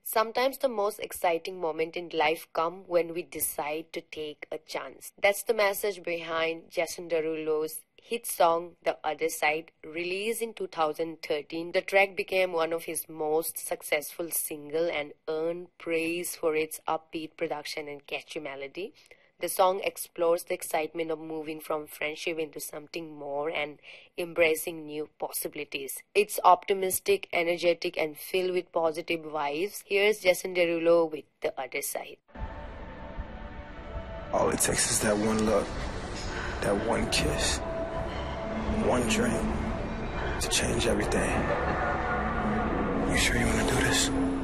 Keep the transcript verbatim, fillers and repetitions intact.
Sometimes the most exciting moment in life come when we decide to take a chance. That's the message behind Jason Derulo's hit song The Other Side. Released in two thousand thirteen, the track became one of his most successful singles and earned praise for its upbeat production and catchy melody. The song explores the excitement of moving from friendship into something more and embracing new possibilities. It's optimistic, energetic, and filled with positive vibes. Here's Jason Derulo with The Other Side. All it takes is that one look, that one kiss, one drink to change everything. You sure you want to do this?